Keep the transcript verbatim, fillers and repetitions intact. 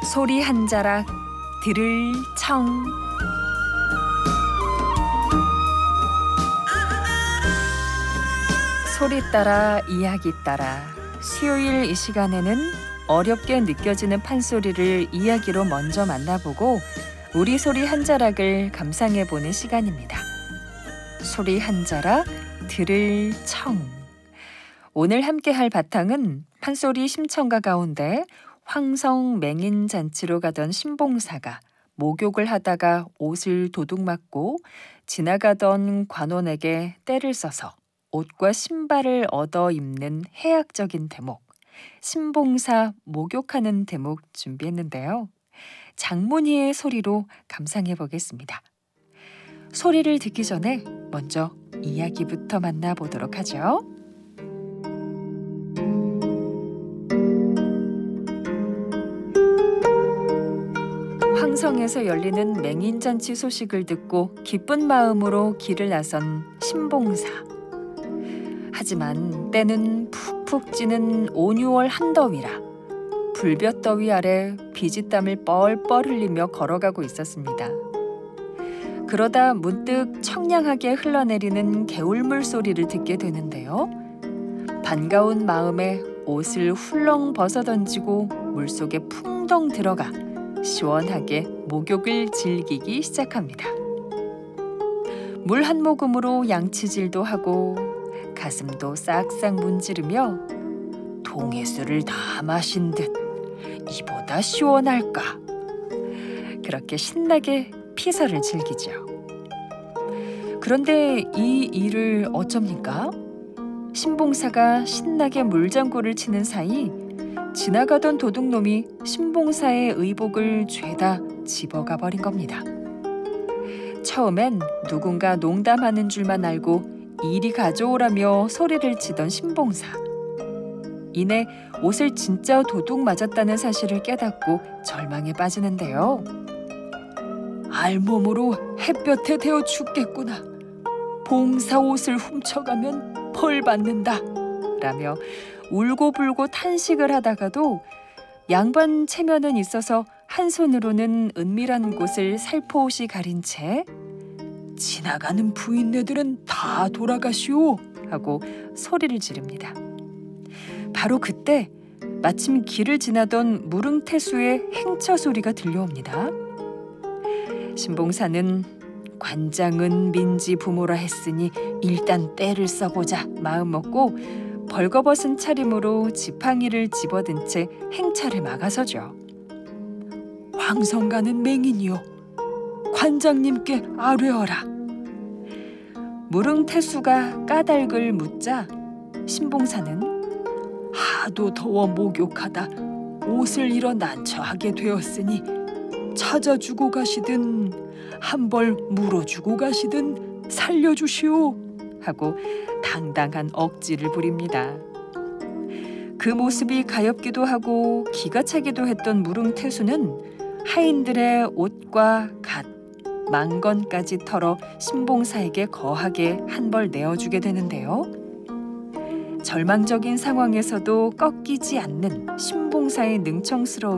소리 한 자락 들을 청. 소리 따라 이야기 따라 수요일 이 시간에는 어렵게 느껴지는 판소리를 이야기로 먼저 만나보고 우리 소리 한 자락을 감상해보는 시간입니다. 소리 한 자락 들을 청. 오늘 함께할 바탕은 판소리 심청가 가운데 황성 맹인 잔치로 가던 신봉사가 목욕을 하다가 옷을 도둑 맞고 지나가던 관원에게 떼를 써서 옷과 신발을 얻어 입는 해학적인 대목, 신봉사 목욕하는 대목 준비했는데요. 장문희의 소리로 감상해 보겠습니다. 소리를 듣기 전에 먼저 이야기부터 만나보도록 하죠. 황성에서 열리는 맹인잔치 소식을 듣고 기쁜 마음으로 길을 나선 신봉사. 하지만 때는 푹푹 찌는 오유월 한더위라 불볕더위 아래 비지땀을 뻘뻘 흘리며 걸어가고 있었습니다. 그러다 문득 청량하게 흘러내리는 개울물 소리를 듣게 되는데요. 반가운 마음에 옷을 훌렁 벗어던지고 물속에 풍덩 들어가 시원하게 목욕을 즐기기 시작합니다. 물 한 모금으로 양치질도 하고 가슴도 싹싹 문지르며 동해수를 다 마신 듯 이보다 시원할까? 그렇게 신나게 피서를 즐기죠. 그런데 이 일을 어쩝니까? 신봉사가 신나게 물장구를 치는 사이 지나가던 도둑놈이 신봉사의 의복을 죄다 집어가 버린 겁니다. 처음엔 누군가 농담하는 줄만 알고 이리 가져오라며 소리를 치던 신봉사. 이내 옷을 진짜 도둑 맞았다는 사실을 깨닫고 절망에 빠지는데요. 알몸으로 햇볕에 데워 죽겠구나. 봉사 옷을 훔쳐가면 벌 받는다. 라며 울고불고 탄식을 하다가도 양반 체면은 있어서 한 손으로는 은밀한 곳을 살포시 가린 채 지나가는 부인네들은 다 돌아가시오 하고 소리를 지릅니다. 바로 그때 마침 길을 지나던 무릉태수의 행처 소리가 들려옵니다. 신봉사는 관장은 민지 부모라 했으니 일단 떼를 써보자 마음먹고 벌거벗은 차림으로 지팡이를 집어든 채 행차를 막아서죠. 황성가는 맹인이요. 관장님께 아뢰어라. 무릉태수가 까닭을 묻자 신봉사는 하도 더워 목욕하다 옷을 잃어 난처하게 되었으니 찾아주고 가시든 한 벌 물어주고 가시든 살려주시오 하고 당당한 억지를 부립니다. 그 모습이 가엾기도 하고 기가 차기도 했던 무릉태수는 하인들의 옷과 갓, 망건까지 털어 신봉사에게 거하게 한 벌 내어주게 되는데요. 절망적인 상황에서도 꺾이지 않는 신봉사의 능청스러움